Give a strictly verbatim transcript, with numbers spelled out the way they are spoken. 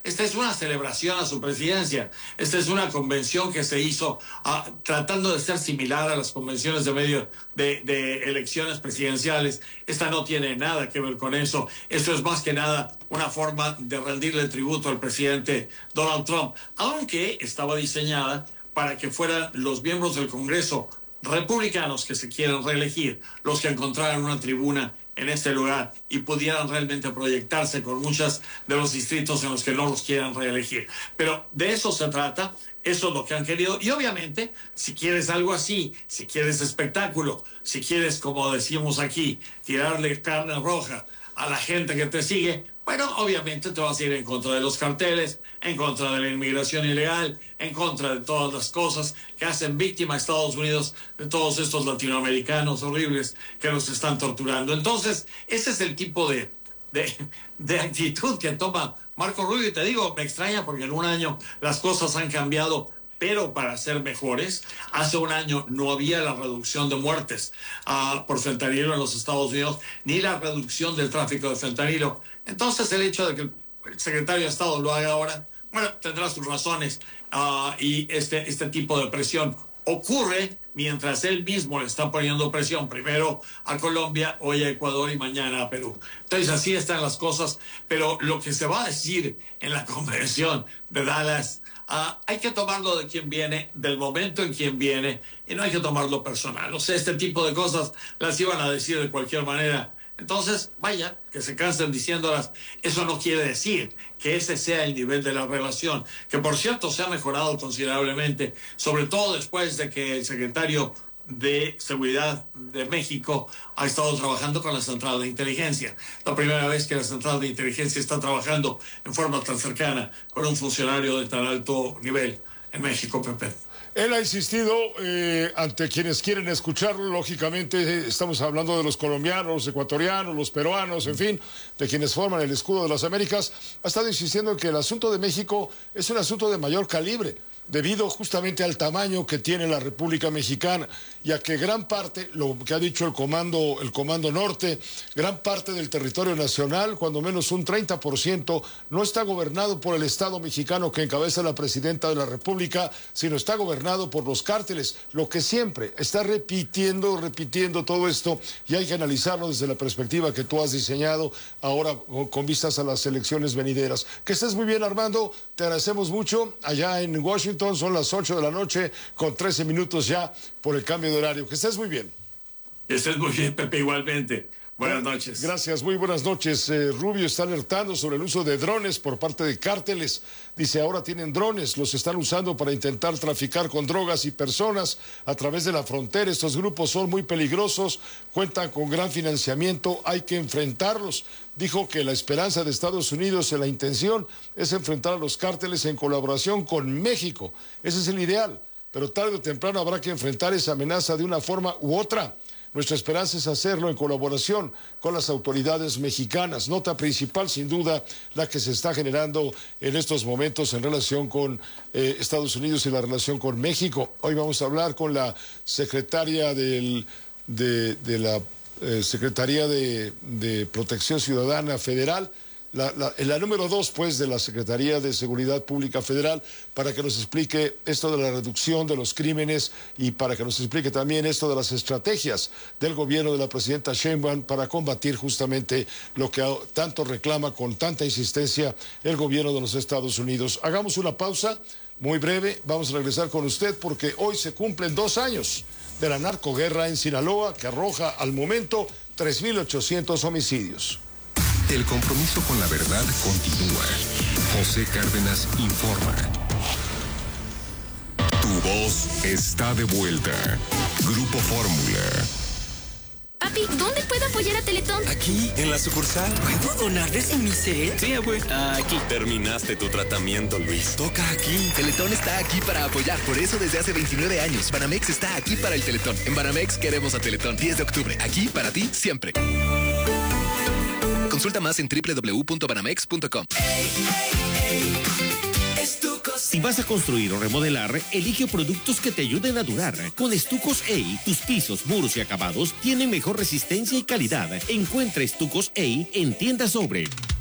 Esta es una celebración a su presidencia. Esta es una convención que se hizo uh, tratando de ser similar a las convenciones de medio de, de elecciones presidenciales. Esta no tiene nada que ver con eso. Esto es más que nada una forma de rendirle tributo al presidente Donald Trump, aunque estaba diseñada para que fueran los miembros del Congreso republicanos que se quieran reelegir los que encontraran una tribuna en este lugar y pudieran realmente proyectarse con muchos de los distritos en los que no los quieran reelegir. Pero de eso se trata, eso es lo que han querido. Y obviamente, si quieres algo así, si quieres espectáculo, si quieres, como decimos aquí, tirarle carne roja a la gente que te sigue, bueno, obviamente te vas a ir en contra de los carteles, en contra de la inmigración ilegal, en contra de todas las cosas que hacen víctima a Estados Unidos de todos estos latinoamericanos horribles que nos están torturando. Entonces, ese es el tipo de, de, de actitud que toma Marco Rubio. Y te digo, me extraña porque en un año las cosas han cambiado, pero para ser mejores. Hace un año no había la reducción de muertes uh, por fentanilo en los Estados Unidos, ni la reducción del tráfico de fentanilo. Entonces, el hecho de que el secretario de Estado lo haga ahora, bueno, tendrá sus razones. Uh, y este, este tipo de presión ocurre mientras él mismo le está poniendo presión primero a Colombia, hoy a Ecuador y mañana a Perú. Entonces, así están las cosas. Pero lo que se va a decir en la convención de Dallas, Uh, hay que tomarlo de quien viene, del momento en quien viene, y no hay que tomarlo personal. O sea, este tipo de cosas las iban a decir de cualquier manera. Entonces, vaya, que se cansen diciéndolas. Eso no quiere decir que ese sea el nivel de la relación, que por cierto se ha mejorado considerablemente, sobre todo después de que el secretario de Seguridad de México ha estado trabajando con la Central de Inteligencia. La primera vez que la Central de Inteligencia está trabajando en forma tan cercana con un funcionario de tan alto nivel en México, Pepe. Él ha insistido eh, ante quienes quieren escucharlo, lógicamente eh, estamos hablando de los colombianos, los ecuatorianos, los peruanos, en fin, de quienes forman el escudo de las Américas. Ha estado insistiendo en que el asunto de México es un asunto de mayor calibre, debido justamente al tamaño que tiene la República Mexicana y a que gran parte, lo que ha dicho el Comando, el Comando Norte, gran parte del territorio nacional, cuando menos un treinta por ciento, no está gobernado por el Estado mexicano que encabeza la Presidenta de la República, sino está gobernado por los cárteles, lo que siempre está repitiendo, repitiendo todo esto, y hay que analizarlo desde la perspectiva que tú has diseñado ahora con vistas a las elecciones venideras. Que estés muy bien, Armando, te agradecemos mucho. Allá en Washington son las ocho de la noche con trece minutos ya por el cambio de horario. Que estés muy bien. Que estés muy bien, Pepe, igualmente. Buenas noches. Gracias, muy buenas noches. Eh, Rubio está alertando sobre el uso de drones por parte de cárteles. Dice, ahora tienen drones, los están usando para intentar traficar con drogas y personas a través de la frontera. Estos grupos son muy peligrosos, cuentan con gran financiamiento, hay que enfrentarlos. Dijo que la esperanza de Estados Unidos, la intención, es enfrentar a los cárteles en colaboración con México. Ese es el ideal, pero tarde o temprano habrá que enfrentar esa amenaza de una forma u otra. Nuestra esperanza es hacerlo en colaboración con las autoridades mexicanas. Nota principal, sin duda, la que se está generando en estos momentos en relación con eh, Estados Unidos y la relación con México. Hoy vamos a hablar con la secretaria del, de, de la eh, Secretaría de, de Protección Ciudadana Federal, La, la, la número dos, pues, de la Secretaría de Seguridad Pública Federal, para que nos explique esto de la reducción de los crímenes y para que nos explique también esto de las estrategias del gobierno de la presidenta Sheinbaum para combatir justamente lo que tanto reclama con tanta insistencia el gobierno de los Estados Unidos. Hagamos una pausa muy breve, vamos a regresar con usted porque hoy se cumplen dos años de la narcoguerra en Sinaloa, que arroja al momento tres mil ochocientos homicidios. El compromiso con la verdad continúa. José Cárdenas informa. Tu voz está de vuelta. Grupo Fórmula. Papi, ¿dónde puedo apoyar a Teletón? Aquí, en la sucursal. ¿Puedo donarles en mi set? Sí, abue. Aquí. Terminaste tu tratamiento, Luis. Toca aquí. Teletón está aquí para apoyar. Por eso desde hace veintinueve años, Banamex está aquí para el Teletón. En Banamex queremos a Teletón. diez de octubre. Aquí para ti, siempre. Consulta más en doble u doble u doble u punto banamex punto com. Si vas a construir o remodelar, elige productos que te ayuden a durar. Con Estucos E I, tus pisos, muros y acabados tienen mejor resistencia y calidad. Encuentra Estucos E I en tiendas Sobre.